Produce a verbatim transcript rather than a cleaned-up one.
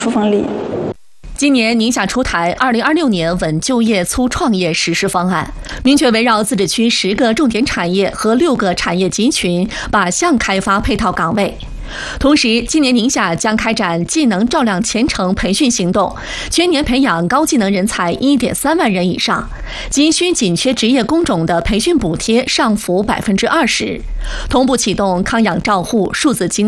出风力。 今年宁夏出台二零二六年稳就业促创业实施方案，明确围绕自治区十个重点产业和六个产业集群，靶向开发配套岗位。同时，今年宁夏将开展技能照亮前程培训行动，全年培养高技能人才一点三万人以上，急需紧缺职业工种的培训补贴上浮百分之二十，同步启动康养照护、数字经